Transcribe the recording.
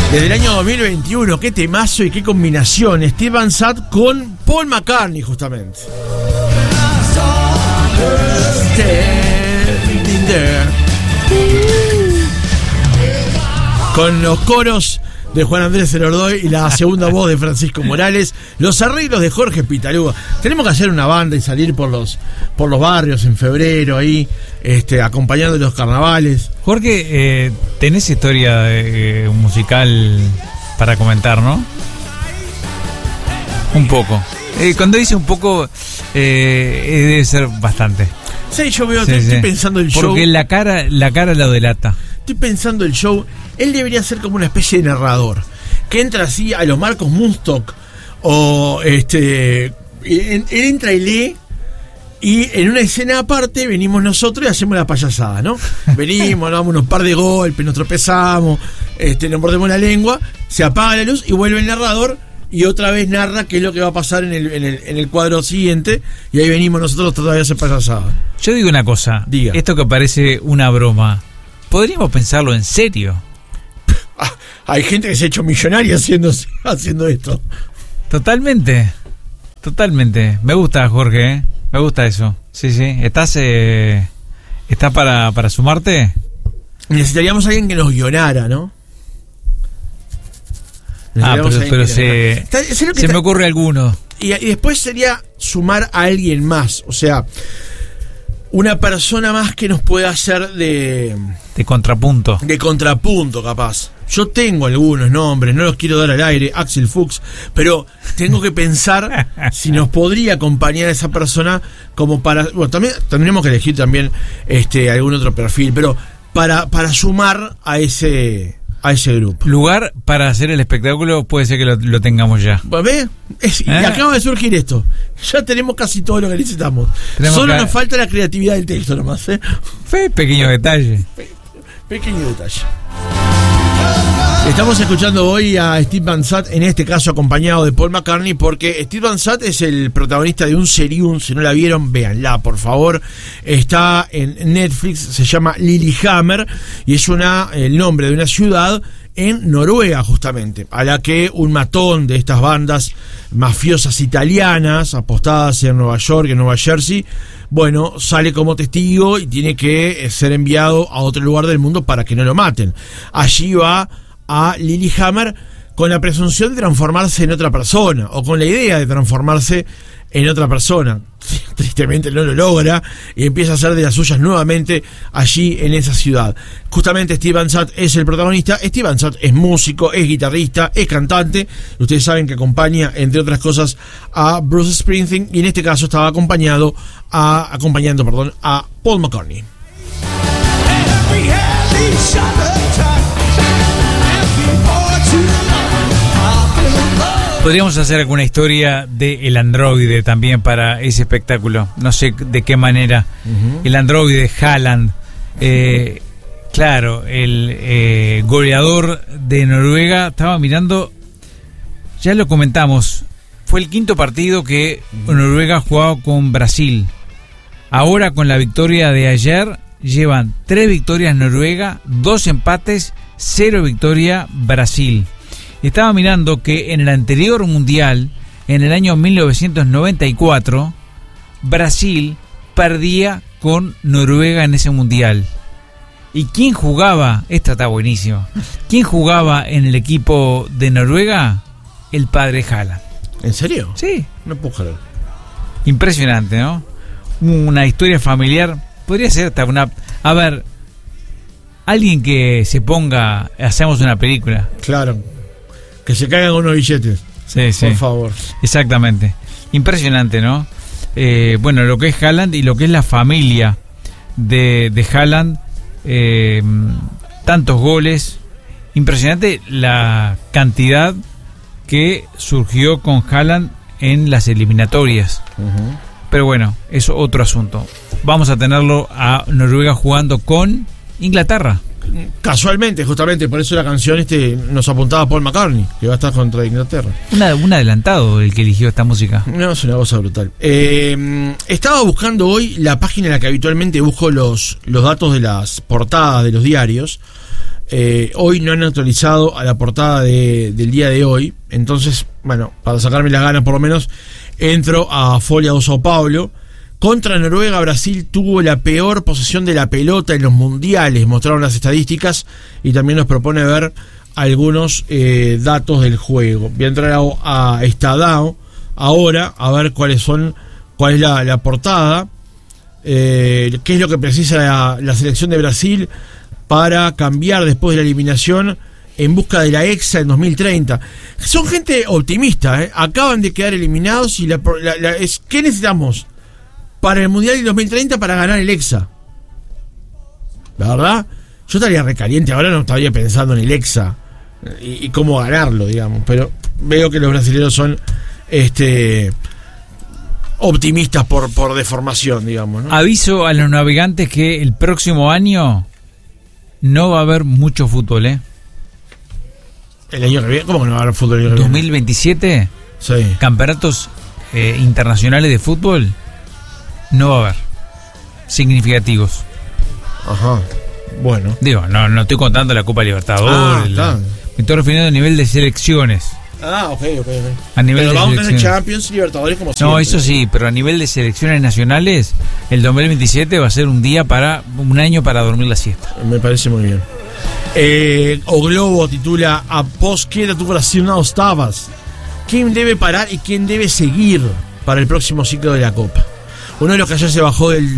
Desde el año 2021, qué temazo y qué combinación. Steve Van Sant con Paul McCartney, justamente. Con los coros de Juan Andrés Elordoy y la segunda voz de Francisco Morales, los arreglos de Jorge Pitaluga. Tenemos que hacer una banda y salir por los barrios en febrero ahí, acompañando los carnavales. Jorge, tenés historia musical para comentar, ¿no? Un poco. Cuando dice un poco, debe ser bastante. Sí, yo veo, estoy pensando el show. Porque la cara lo delata. Estoy pensando el show. Él debería ser como una especie de narrador que entra así a los Marcos Munstock o él entra y lee, y en una escena aparte venimos nosotros y hacemos la payasada, ¿no? Venimos, damos unos par de golpes, nos tropezamos, nos mordemos la lengua, se apaga la luz y vuelve el narrador y otra vez narra qué es lo que va a pasar en el cuadro siguiente, y ahí venimos nosotros todavía a hacer payasada. Yo digo una cosa, diga. Esto que parece una broma, podríamos pensarlo en serio. Hay gente que se ha hecho millonaria haciendo esto. Totalmente. Me gusta, Jorge, me gusta eso. Sí. ¿Estás para sumarte? Necesitaríamos a alguien que nos guionara, ¿no? Pero se me ocurre alguno. Y después sería sumar a alguien más. O sea, una persona más que nos pueda hacer de contrapunto. De contrapunto, capaz. Yo tengo algunos nombres, no los quiero dar al aire, Axel Fuchs, pero tengo que pensar si nos podría acompañar esa persona como para... Bueno, también tendremos que elegir también algún otro perfil, pero para sumar a ese grupo. Lugar para hacer el espectáculo puede ser que lo tengamos ya. ¿Ves? Y acaba de surgir esto. Ya tenemos casi todo lo que necesitamos. Solo nos falta la creatividad del texto nomás. Pequeño detalle. Pequeño detalle. Estamos escuchando hoy a Steve Van Sant, en este caso acompañado de Paul McCartney, porque Steve Van Sant es el protagonista de un seriún. Si no la vieron, véanla, por favor. Está en Netflix, se llama Lillehammer, y es el nombre de una ciudad en Noruega, justamente, a la que un matón de estas bandas mafiosas italianas apostadas en Nueva York, en Nueva Jersey, bueno, sale como testigo y tiene que ser enviado a otro lugar del mundo para que no lo maten. Allí va a Lillehammer con la presunción de transformarse en otra persona, o con la idea de transformarse en otra persona. Tristemente no lo logra y empieza a hacer de las suyas nuevamente allí en esa ciudad. Justamente Steve Van Sant es el protagonista. Steve Van Sant es músico, es guitarrista, es cantante. Ustedes saben que acompaña, entre otras cosas, a Bruce Springsteen, y en este caso estaba acompañando a Paul McCartney. Podríamos hacer alguna historia de el androide también para ese espectáculo. No sé de qué manera. El androide Haaland. Claro, el goleador de Noruega. Estaba mirando, ya lo comentamos. Fue el quinto partido que Noruega jugaba con Brasil. Ahora, con la victoria de ayer, llevan 3 victorias Noruega, 2 empates, 0 victoria Brasil. Estaba mirando que en el anterior mundial, en el año 1994, Brasil perdía con Noruega en ese mundial. ¿Y quién jugaba? Esta está buenísima. ¿Quién jugaba en el equipo de Noruega? El padre Haaland. ¿En serio? Sí. No puedo creer. Impresionante, ¿no? Una historia familiar. Podría ser hasta una... A ver, alguien que se ponga... Hacemos una película. Claro. Que se caigan unos billetes. Sí. Por favor. Exactamente. Impresionante, ¿no? Bueno, lo que es Haaland y lo que es la familia de Haaland. Tantos goles. Impresionante la cantidad que surgió con Haaland en las eliminatorias. Pero bueno, es otro asunto. Vamos a tenerlo a Noruega jugando con Inglaterra. Casualmente, justamente, por eso la canción nos apuntaba a Paul McCartney, que va a estar contra Inglaterra. Un adelantado el que eligió esta música. No, es una cosa brutal. Estaba buscando hoy la página en la que habitualmente busco los datos de las portadas de los diarios. Hoy no han actualizado a la portada del día de hoy. Entonces, bueno, para sacarme las ganas por lo menos, entro a Folha do São Paulo. Contra Noruega, Brasil tuvo la peor posesión de la pelota en los mundiales, mostraron las estadísticas, y también nos propone ver algunos datos del juego. Voy a entrar a Estadão ahora a ver cuál es la portada, qué es lo que precisa la selección de Brasil para cambiar después de la eliminación en busca de la Hexa en 2030. Son gente optimista, acaban de quedar eliminados y ¿qué necesitamos para el Mundial del 2030 para ganar el Hexa? La verdad, yo estaría recaliente, ahora no estaría pensando en el Hexa y cómo ganarlo, digamos, pero veo que los brasileños son optimistas por deformación, digamos, ¿no? Aviso a los navegantes que el próximo año no va a haber mucho fútbol, El año que viene, ¿cómo que no va a haber fútbol el año que 2027, sí. Campeonatos internacionales de fútbol no va a haber significativos. Ajá. Bueno. Digo, no estoy contando la Copa Libertadores. Me estoy refiriendo a nivel de selecciones. Ok. A nivel pero de vamos a tener selecciones. Champions, Libertadores como siempre. No, eso sí, pero a nivel de selecciones nacionales, el 2027 va a ser un año para dormir la siesta. Me parece muy bien. O Globo titula: Após queda tu Brasil não estavas. ¿Quién debe parar y quién debe seguir para el próximo ciclo de la Copa? Uno de los que ayer se bajó del